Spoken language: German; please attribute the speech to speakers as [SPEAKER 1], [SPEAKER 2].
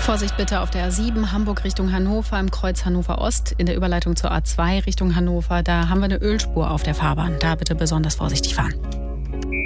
[SPEAKER 1] Vorsicht bitte auf der A7 Hamburg Richtung Hannover im Kreuz Hannover Ost. In der Überleitung zur A2 Richtung Hannover, da haben wir eine Ölspur auf der Fahrbahn. Da bitte besonders vorsichtig fahren.